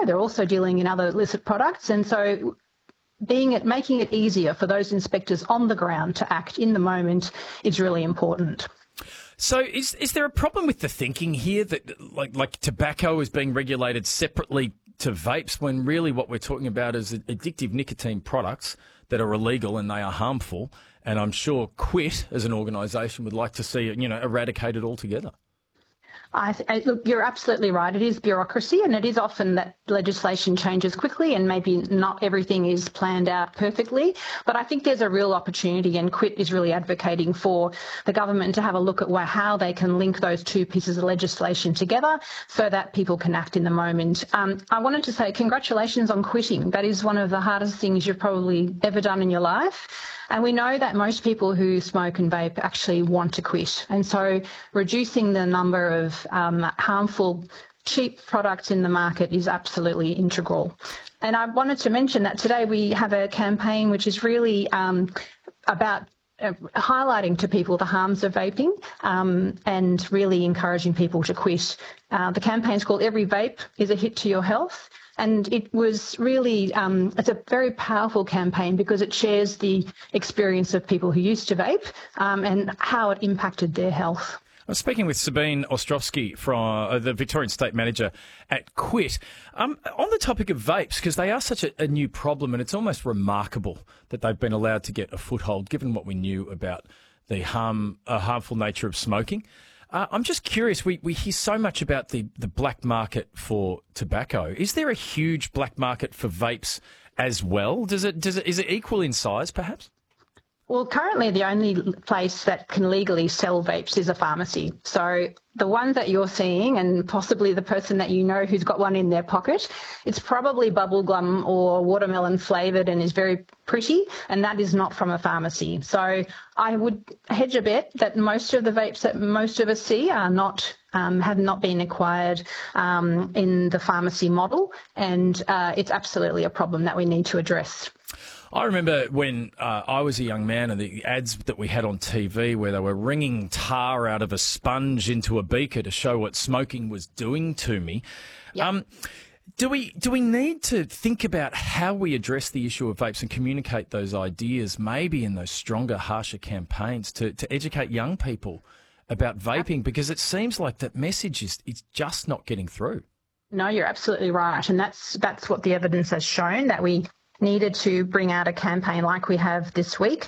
tobacco. They're also dealing in other illicit products. And so making it easier for those inspectors on the ground to act in the moment is really important. So is there a problem with the thinking here that like tobacco is being regulated separately to vapes when really what we're talking about is addictive nicotine products that are illegal and they are harmful? And I'm sure Quit as an organisation would like to see it, eradicated altogether. Look, you're absolutely right. It is bureaucracy, and it is often that legislation changes quickly and maybe not everything is planned out perfectly. But I think there's a real opportunity, and Quit is really advocating for the government to have a look at how they can link those two pieces of legislation together so that people can act in the moment. I wanted to say congratulations on quitting. That is one of the hardest things you've probably ever done in your life. And we know that most people who smoke and vape actually want to quit. And so reducing the number of harmful, cheap products in the market is absolutely integral. And I wanted to mention that today we have a campaign which is really about highlighting to people the harms of vaping and really encouraging people to quit. The campaign is called Every Vape is a Hit to Your Health. And it was really, it's a very powerful campaign because it shares the experience of people who used to vape and how it impacted their health. I'm speaking with Sabine Ostrovsky, from the Victorian State Manager at Quit. On the topic of vapes, because they are such a new problem, and it's almost remarkable that they've been allowed to get a foothold, given what we knew about the harmful nature of smoking. I'm just curious, we hear so much about the black market for tobacco. Is there a huge black market for vapes as well? Is it equal in size, perhaps? Well, currently the only place that can legally sell vapes is a pharmacy. So the ones that you're seeing, and possibly the person that you know who's got one in their pocket, it's probably bubblegum or watermelon flavoured and is very pretty, and that is not from a pharmacy. So I would hedge a bet that most of the vapes that most of us see are not have not been acquired in the pharmacy model, and it's absolutely a problem that we need to address. I remember when I was a young man and the ads that we had on TV where they were wringing tar out of a sponge into a beaker to show what smoking was doing to me. Yep. Do we need to think about how we address the issue of vapes and communicate those ideas maybe in those stronger, harsher campaigns to educate young people about vaping? Because it seems like that message is just not getting through. No, you're absolutely right. And that's what the evidence has shown, that we needed to bring out a campaign like we have this week.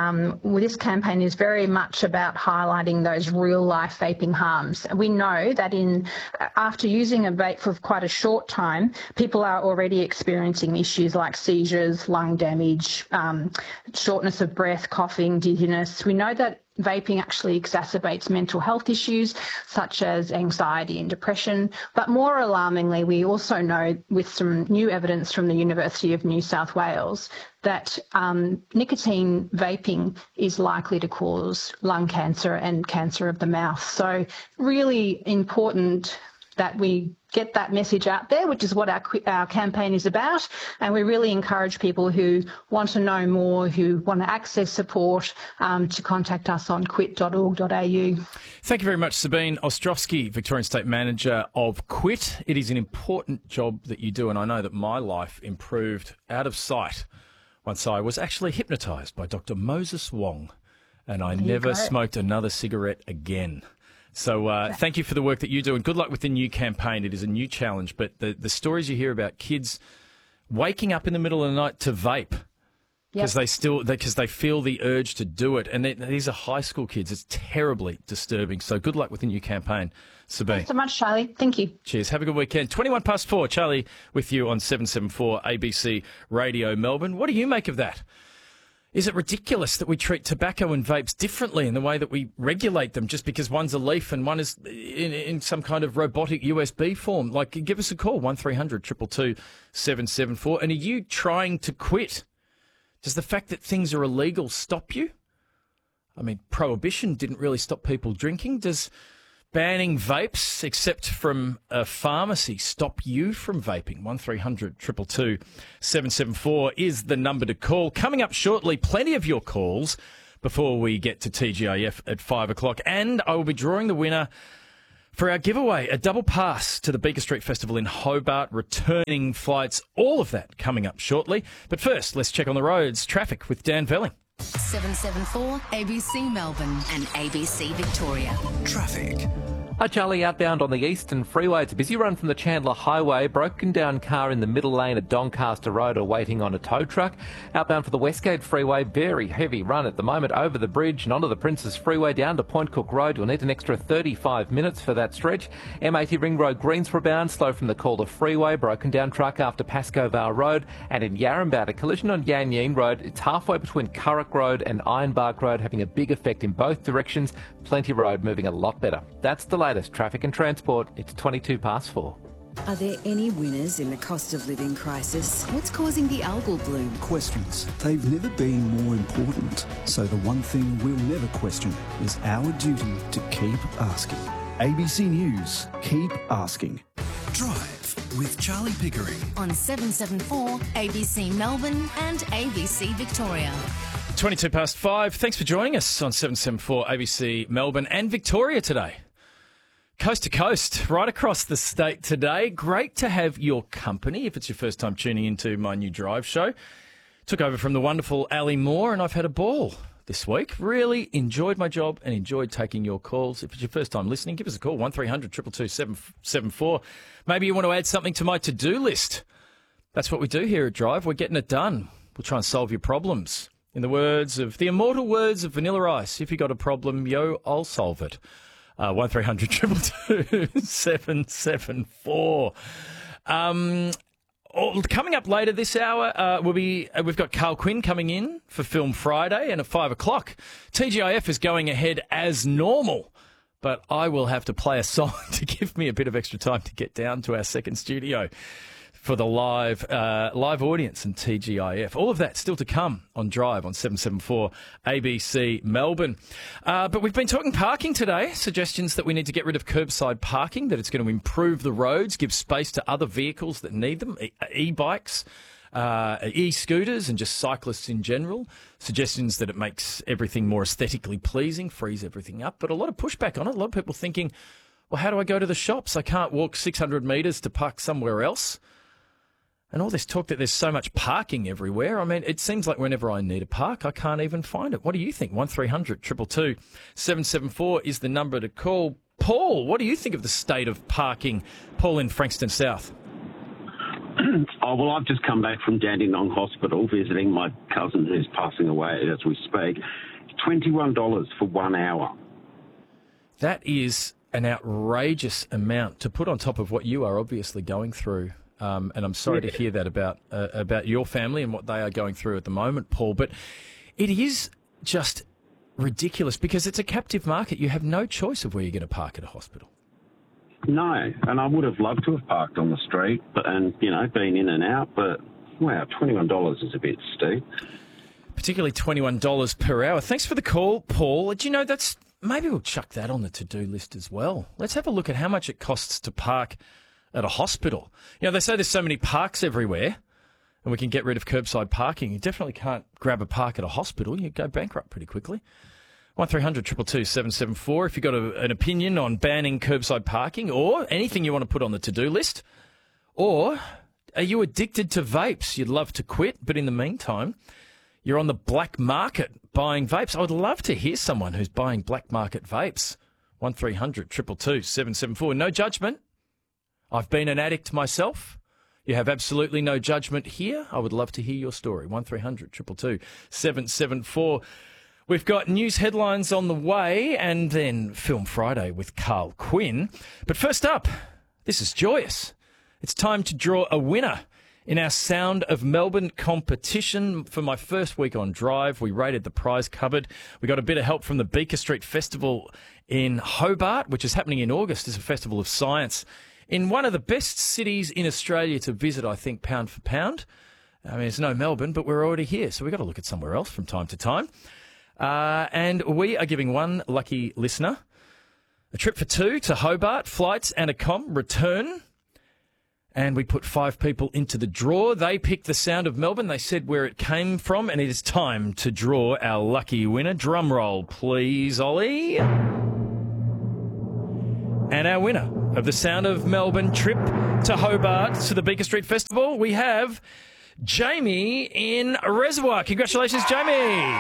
This campaign is very much about highlighting those real-life vaping harms. We know that after using a vape for quite a short time, people are already experiencing issues like seizures, lung damage, shortness of breath, coughing, dizziness. We know that vaping actually exacerbates mental health issues such as anxiety and depression. But more alarmingly, we also know with some new evidence from the University of New South Wales that nicotine vaping is likely to cause lung cancer and cancer of the mouth. So really important that we get that message out there, which is what our campaign is about. And we really encourage people who want to know more, who want to access support, to contact us on quit.org.au. Thank you very much, Sabine Ostrovsky, Victorian State Manager of Quit. It is an important job that you do, and I know that my life improved out of sight once I was actually hypnotised by Dr. Moses Wong, and I never smoked another cigarette again. So thank you for the work that you do, and good luck with the new campaign. It is a new challenge, but the stories you hear about kids waking up in the middle of the night to vape because they feel the urge to do it, and these are high school kids. It's terribly disturbing. So good luck with the new campaign, Sabine. Thanks so much, Charlie. Thank you. Cheers. Have a good weekend. 4:21, Charlie with you on 774 ABC Radio Melbourne. What do you make of that? Is it ridiculous that we treat tobacco and vapes differently in the way that we regulate them just because one's a leaf and one is in some kind of robotic USB form? Like, give us a call, 1300 222 774. And are you trying to quit? Does the fact that things are illegal stop you? I mean, prohibition didn't really stop people drinking. Does banning vapes, except from a pharmacy, stop you from vaping? 1300 222 774 is the number to call. Coming up shortly, plenty of your calls before we get to TGIF at 5 o'clock. And I will be drawing the winner For our giveaway, a double pass to the Beaker Street Festival in Hobart, returning flights, all of that coming up shortly. But first, let's check on the roads. Traffic with Dan Velling. 774 ABC Melbourne and ABC Victoria. Traffic. Hi Charlie, outbound on the Eastern Freeway. It's a busy run from the Chandler Highway. Broken down car in the middle lane at Doncaster Road awaiting on a tow truck. Outbound for the Westgate Freeway, very heavy run at the moment over the bridge and onto the Princes Freeway down to Point Cook Road. You'll need an extra 35 minutes for that stretch. M80 Ring Road Greensborough bound, slow from the Calder Freeway. Broken down truck after Pascoe Vale Road. And in Yarrambout, a collision on Yan Yean Road. It's halfway between Curragh Road and Ironbark Road, having a big effect in both directions. Plenty Road moving a lot better. That's the latest traffic and transport. It's 4:22. Are there any winners in the cost of living crisis? What's causing the algal bloom? Questions. They've never been more important. So the one thing we'll never question is our duty to keep asking. ABC News. Keep asking. Drive with Charlie Pickering On 774 ABC Melbourne and ABC Victoria. 5:22. Thanks for joining us on 774 ABC Melbourne and Victoria today. Coast to coast, right across the state today. Great to have your company if it's your first time tuning into my new drive show. Took over from the wonderful Ali Moore and I've had a ball this week. Really enjoyed my job and enjoyed taking your calls. If it's your first time listening, give us a call, 1300 222 774. Maybe you want to add something to my to-do list. That's what we do here at Drive. We're getting it done. We'll try and solve your problems. In the immortal words of Vanilla Ice, if you got a problem, yo, I'll solve it. 1300 222 774. Coming up later this hour, we've got Carl Quinn coming in for Film Friday, and at 5 o'clock, TGIF is going ahead as normal. But I will have to play a song to give me a bit of extra time to get down to our second studio for the live audience and TGIF. All of that still to come on Drive on 774 ABC Melbourne. But we've been talking parking today, suggestions that we need to get rid of curbside parking, that it's going to improve the roads, give space to other vehicles that need them, e-bikes, e-scooters and just cyclists in general. Suggestions that it makes everything more aesthetically pleasing, frees everything up. But a lot of pushback on it. A lot of people thinking, well, how do I go to the shops? I can't walk 600 metres to park somewhere else. And all this talk that there's so much parking everywhere. I mean, it seems like whenever I need a park, I can't even find it. What do you think? 1300 222 774 is the number to call. Paul, what do you think of the state of parking? Paul in Frankston South. Oh, well, I've just come back from Dandenong Hospital visiting my cousin who's passing away as we speak. $21 for 1 hour. That is an outrageous amount to put on top of what you are obviously going through. And I'm sorry to hear that about your family and what they are going through at the moment, Paul. But it is just ridiculous because it's a captive market. You have no choice of where you're going to park at a hospital. No, and I would have loved to have parked on the street and, been in and out. But, wow, $21 is a bit steep. Particularly $21 per hour. Thanks for the call, Paul. Do you know, maybe we'll chuck that on the to-do list as well. Let's have a look at how much it costs to park at a hospital. They say there's so many parks everywhere and we can get rid of curbside parking. You definitely can't grab a park at a hospital. You go bankrupt pretty quickly. 1300 222 774 if you've got an opinion on banning curbside parking or anything you want to put on the to-do list. Or are you addicted to vapes? You'd love to quit, but in the meantime, you're on the black market buying vapes. I would love to hear someone who's buying black market vapes. 1300 222 774. No judgment. I've been an addict myself. You have absolutely no judgment here. I would love to hear your story. 1300 222 774. We've got news headlines on the way and then Film Friday with Carl Quinn. But first up, this is joyous. It's time to draw a winner in our Sound of Melbourne competition. For my first week on Drive, we raided the prize cupboard. We got a bit of help from the Beaker Street Festival in Hobart, which is happening in August. It's a festival of science in one of the best cities in Australia to visit, I think, pound for pound. I mean, it's no Melbourne, but we're already here, so we've got to look at somewhere else from time to time. And we are giving one lucky listener a trip for two to Hobart, flights and a return. And we put 5 people into the draw. They picked the Sound of Melbourne. They said where it came from, and it is time to draw our lucky winner. Drum roll, please, Ollie. And our winner of the Sound of Melbourne trip to Hobart to the Beaker Street Festival, we have Jamie in Reservoir. Congratulations, Jamie.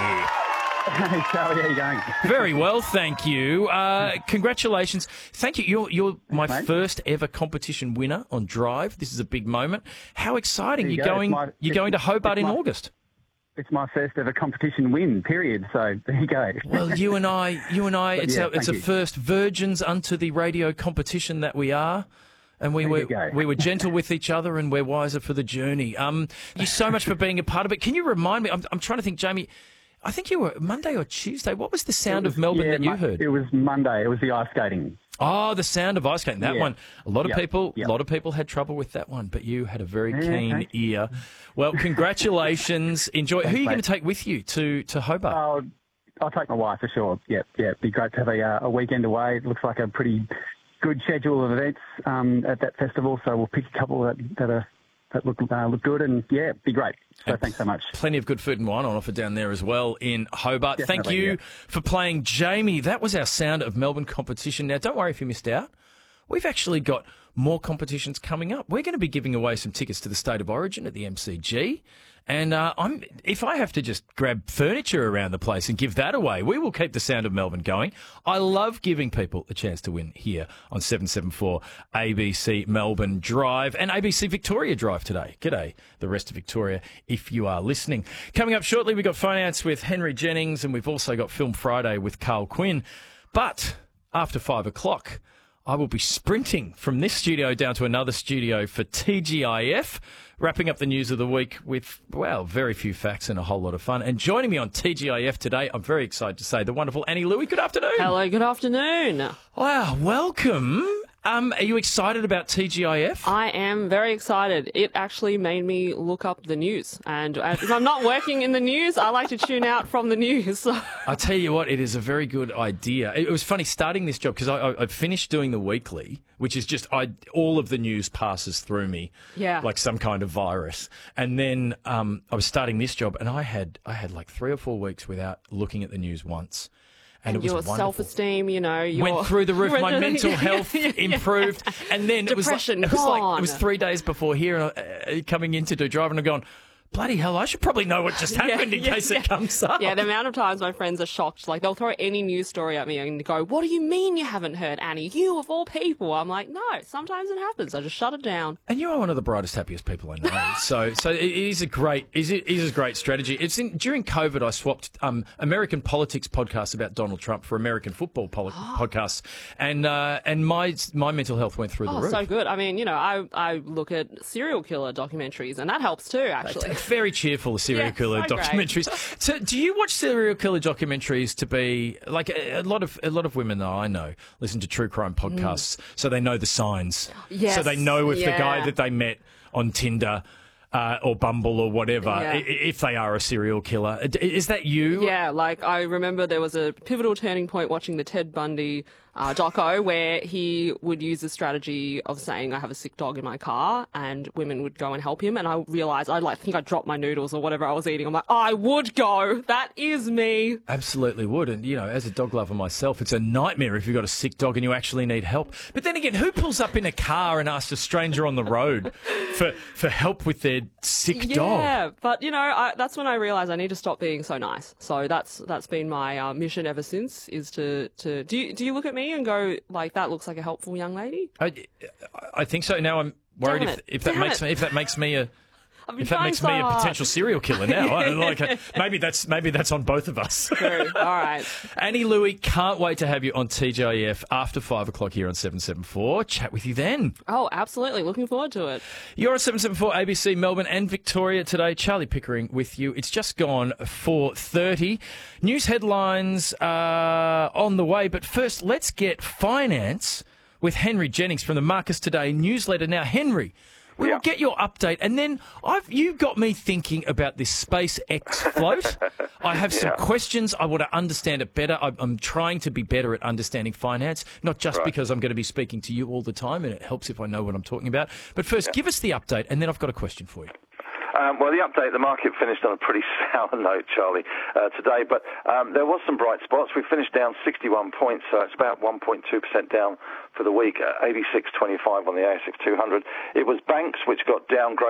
Hey, Charlie, how you going? Very well, thank you. Congratulations. Thank you. You're my first ever competition winner on Drive. This is a big moment. How exciting. You're going to Hobart in August. It's my first ever competition win, period. So there you go. Well, you and I, it's a first virgins unto the radio competition that we are. And we were gentle with each other, and we're wiser for the journey. Thank you so much for being a part of it. Can you remind me? I'm trying to think, Jamie. I think you were Monday or Tuesday. What was the Sound of Melbourne that you heard? It was Monday. It was the ice skating. Oh, the Sound of Ice Skating. That one. A lot of people had trouble with that one, but you had a very keen ear. Well, congratulations. Enjoy. Who are you going to take with you to Hobart? I'll take my wife for sure. Yeah. It'd be great to have a weekend away. It looks like a pretty good schedule of events at that festival, so we'll pick a couple that look good, and it'd be great. So thanks so much. Plenty of good food and wine on offer down there as well in Hobart. Definitely, thank you for playing, Jamie. That was our Sound of Melbourne competition. Now, don't worry if you missed out. We've actually got more competitions coming up. We're going to be giving away some tickets to the State of Origin at the MCG. And if I have to just grab furniture around the place and give that away, we will keep the Sound of Melbourne going. I love giving people a chance to win here on 774 ABC Melbourne Drive and ABC Victoria Drive today. G'day, the rest of Victoria, if you are listening. Coming up shortly, we've got Finance with Henry Jennings, and we've also got Film Friday with Carl Quinn. But after 5 o'clock, I will be sprinting from this studio down to another studio for TGIF, wrapping up the news of the week with, well, very few facts and a whole lot of fun. And joining me on TGIF today, I'm very excited to say, the wonderful Annie Louie. Good afternoon. Hello, good afternoon. Wow, welcome. Are you excited about TGIF? I am very excited. It actually made me look up the news. And if I'm not working in the news, I like to tune out from the news. I tell you what, it is a very good idea. It was funny starting this job because I finished doing the weekly, which is just all of the news passes through me, like some kind of virus. And then I was starting this job, and I had like 3 or 4 weeks without looking at the news once. And it was your wonderful. Self-esteem, went through the roof. My mental health improved, and then Depression, it was 3 days before here, coming in to do Drive, and I'm going, bloody hell, I should probably know what just happened in case it comes up. Yeah, the amount of times my friends are shocked. Like, they'll throw any news story at me and go, what do you mean you haven't heard, Annie? You, of all people. I'm like, no, sometimes it happens. I just shut it down. And you are one of the brightest, happiest people I know. so it is a great strategy. During COVID, I swapped American politics podcasts about Donald Trump for American football podcasts. And my mental health went through the roof. Oh, so good. I mean, I look at serial killer documentaries, and that helps too, actually. Very cheerful, the serial killer documentaries. So, do you watch serial killer documentaries to be like a lot of women that I know listen to true crime podcasts, so they know the signs. Yes. So they know if the guy that they met on Tinder or Bumble or whatever, if they are a serial killer. Is that you? Yeah, like I remember there was a pivotal turning point watching the Ted Bundy doco where he would use the strategy of saying, I have a sick dog in my car, and women would go and help him. And I realised, I think I dropped my noodles or whatever I was eating. I'm like, I would go. That is me. Absolutely would. And, as a dog lover myself, it's a nightmare if you've got a sick dog and you actually need help. But then again, who pulls up in a car and asks a stranger on the road for help with their sick dog? Yeah, but, that's when I realised I need to stop being so nice. So that's been my mission ever since, is to do you look at me and go, like, that looks like a helpful young lady? I think so. Now I'm worried if that makes me a potential serial killer now. Maybe that's on both of us. True. All right. Annie Louie, can't wait to have you on TGIF after 5 o'clock here on 774. Chat with you then. Oh, absolutely. Looking forward to it. You're on 774 ABC Melbourne and Victoria today. Charlie Pickering with you. It's just gone 4:30. News headlines are on the way, but first let's get finance with Henry Jennings from the Marcus Today newsletter. Now, Henry, we will get your update, and then you got me thinking about this SpaceX float. I have some questions. I want to understand it better. I'm trying to be better at understanding finance, not just because I'm going to be speaking to you all the time, and it helps if I know what I'm talking about. But first, give us the update, and then I've got a question for you. Well, the update, the market finished on a pretty sour note, Charlie, today, but there was some bright spots. We finished down 61 points, so it's about 1.2% down for the week, 86.25 on the ASX 200. It was banks which got downgraded.